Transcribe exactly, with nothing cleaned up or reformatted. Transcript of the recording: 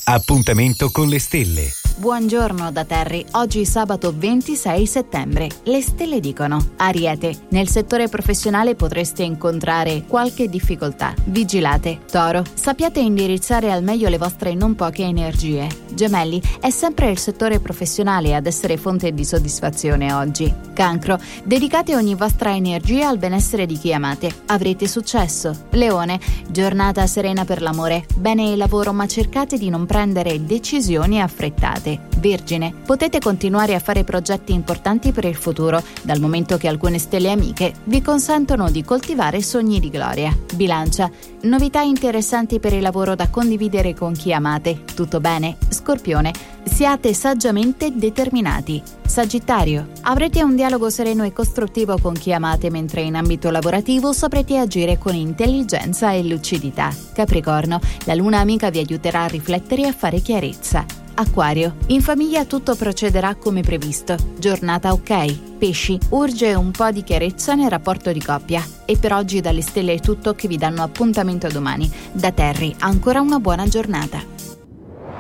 Appuntamento con le stelle. Buongiorno da Terry, oggi sabato ventisei settembre. Le stelle dicono: Ariete, nel settore professionale potreste incontrare qualche difficoltà. Vigilate. Toro, sappiate indirizzare al meglio le vostre non poche energie. Gemelli, è sempre il settore professionale ad essere fonte di soddisfazione oggi. Cancro, dedicate ogni vostra energia al benessere di chi amate. Avrete successo. Leone, giornata serena per l'amore. Bene il lavoro, ma cercate di non prendere decisioni affrettate. Vergine, potete continuare a fare progetti importanti per il futuro, dal momento che alcune stelle amiche vi consentono di coltivare sogni di gloria. Bilancia, novità interessanti per il lavoro da condividere con chi amate. Tutto bene? Scorpione, siate saggiamente determinati. Sagittario, avrete un dialogo sereno e costruttivo con chi amate, mentre in ambito lavorativo saprete agire con intelligenza e lucidità. Capricorno, la luna amica vi aiuterà a riflettere e a fare chiarezza. Acquario, in famiglia tutto procederà come previsto. Giornata ok. Pesci, urge un po' di chiarezza nel rapporto di coppia. E per oggi dalle stelle è tutto, che vi danno appuntamento domani. Da Terry, ancora una buona giornata.